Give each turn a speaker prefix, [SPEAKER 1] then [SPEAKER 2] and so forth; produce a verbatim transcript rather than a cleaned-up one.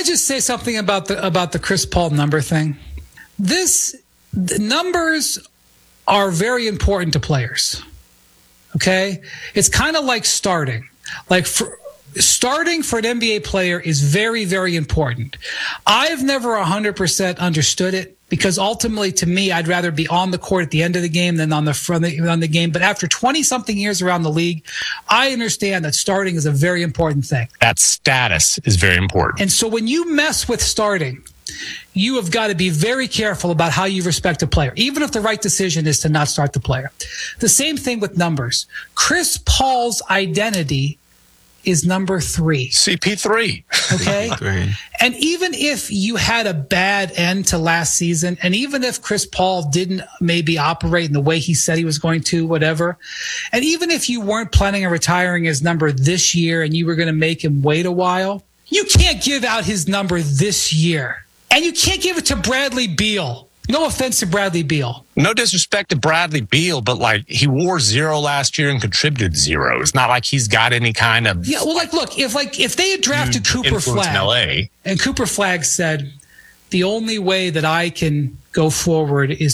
[SPEAKER 1] just say something about the about the Chris Paul number thing? This the numbers are very important to players. Okay? It's kind of like starting. Like for, starting for an N B A player is very, very important. I've never one hundred percent understood it because ultimately, to me, I'd rather be on the court at the end of the game than on the front of the, on the game. But after twenty-something years around the league, I understand that starting is a very important thing.
[SPEAKER 2] That status is very important.
[SPEAKER 1] And so when you mess with starting, you have got to be very careful about how you respect a player, even if the right decision is to not start the player. The same thing with numbers. Chris Paul's identity is number three.
[SPEAKER 2] C P three.
[SPEAKER 1] Okay? And even if you had a bad end to last season, and even if Chris Paul didn't maybe operate in the way he said he was going to, whatever, and even if you weren't planning on retiring his number this year and you were going to make him wait a while, you can't give out his number this year. And you can't give it to Bradley Beal. No offense to Bradley Beal.
[SPEAKER 2] No disrespect to Bradley Beal, but like he wore zero last year and contributed zero. It's not like he's got any kind of
[SPEAKER 1] yeah. Well, like look, if like if they had drafted Cooper Flagg
[SPEAKER 2] in L A
[SPEAKER 1] and Cooper Flagg said the only way that I can go forward is